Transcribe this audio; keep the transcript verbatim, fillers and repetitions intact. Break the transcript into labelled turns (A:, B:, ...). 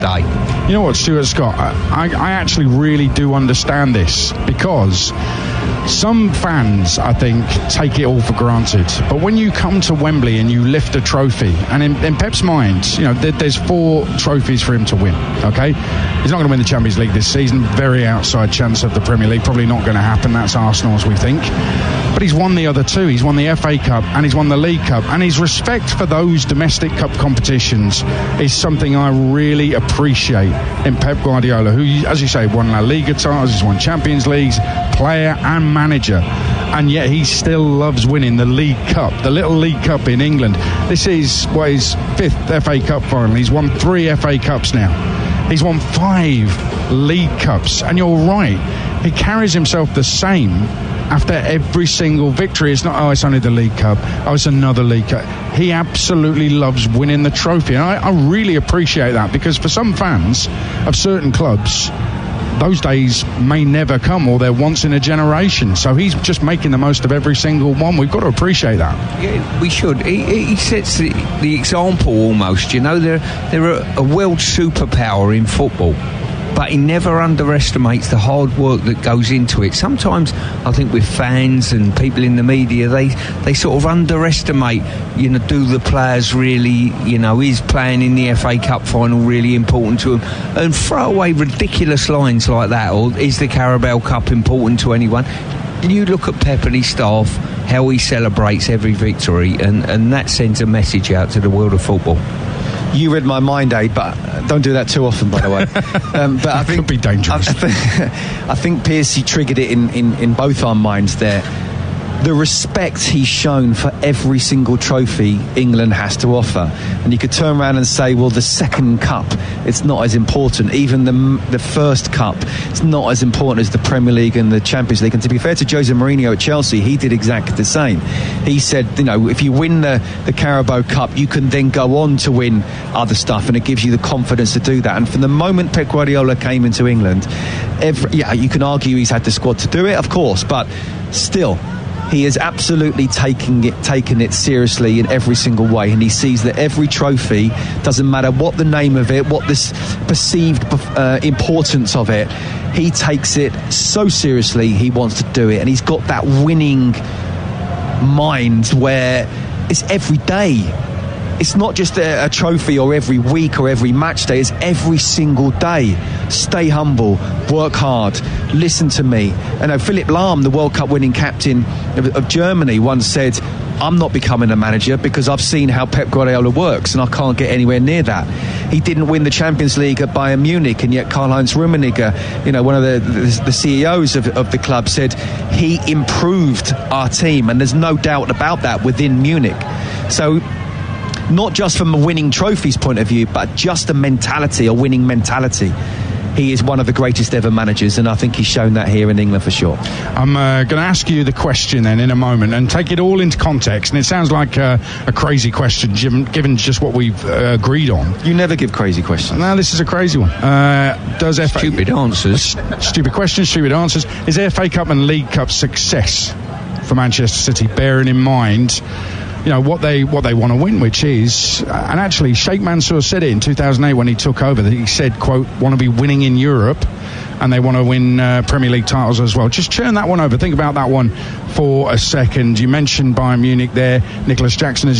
A: day.
B: You know what, Stuart Scott, I, I actually really do understand this, because some fans, I think, take it all for granted. But when you come to Wembley and you lift a trophy, and in, in Pep's mind, you know, there, there's four trophies for him to win, okay? He's not going to win the Champions League this season. Very outside chance of the Premier League. Probably not going to happen. That's Arsenal, as we think. But he's won the other two. He's won the F A Cup and he's won the League Cup. And his respect for those domestic cup competitions is something I really appreciate in Pep Guardiola, who, as you say, won La Liga titles, he's won Champions Leagues, player and manager. And yet he still loves winning the League Cup, the little League Cup in England. This is what, his fifth F A Cup final. He's won three F A Cups now. He's won five League Cups. And you're right, he carries himself the same after every single victory. It's not, oh, it's only the League Cup. Oh, it's another League Cup. He absolutely loves winning the trophy. And I, I really appreciate that, because for some fans of certain clubs, those days may never come, or they're once in a generation. So he's just making the most of every single one. We've got to appreciate that.
A: Yeah, we should. He, he sets the, the example almost. You know, they're, they're a, a world superpower in football, but he never underestimates the hard work that goes into it. Sometimes I think with fans and people in the media, they, they sort of underestimate, you know, do the players really, you know, is playing in the F A Cup final really important to them? And throw away ridiculous lines like that, or is the Carabao Cup important to anyone? You look at Pep and his staff, how he celebrates every victory, and, and that sends a message out to the world of football.
C: You read my mind, Aid, but don't do that too often, by the way. Um, but I think
B: could be dangerous.
C: I, I, think, I think Piercy triggered it in, in, in both our minds there. The respect he's shown for every single trophy England has to offer. And you could turn around and say, well, the second cup, it's not as important. Even the the first cup, it's not as important as the Premier League and the Champions League. And to be fair to Jose Mourinho at Chelsea, he did exactly the same. He said, you know, if you win the, the Carabao Cup, you can then go on to win other stuff, and it gives you the confidence to do that. And from the moment Pep Guardiola came into England, every, yeah, you can argue he's had the squad to do it, of course, but still, he is absolutely taking it, taking it seriously in every single way, and he sees that every trophy, doesn't matter what the name of it, what this perceived uh, importance of it, he takes it so seriously. He wants to do it, and he's got that winning mind where it's every day. It's not just a, a trophy or every week or every match day. It's every single day. Stay humble, work hard, listen to me. I know Philipp Lahm, the World Cup winning captain of, of Germany, once said, I'm not becoming a manager because I've seen how Pep Guardiola works and I can't get anywhere near that. He didn't win the Champions League at Bayern Munich, and yet Karl-Heinz Rummenigge, you know, one of the, the, the C E Os of, of the club, said he improved our team, and there's no doubt about that within Munich. So not just from a winning trophies point of view, but just a mentality, a winning mentality. He is one of the greatest ever managers, and I think he's shown that here in England for sure.
B: I'm uh, going to ask you the question then in a moment and take it all into context, and it sounds like uh, a crazy question given, given just what we've uh, agreed on.
C: You never give crazy questions.
B: No, this is a crazy one. Uh, does F A...
A: Stupid answers.
B: Stupid questions, stupid answers. Is F A Cup and League Cup success for Manchester City, bearing in mind, you know, what they what they want to win, which is, and actually Sheikh Mansour said it in two thousand eight when he took over, that he said, quote, want to be winning in Europe, and they want to win uh, Premier League titles as well. Just churn that one over. Think about that one for a second. You mentioned Bayern Munich there. Nicholas Jackson, as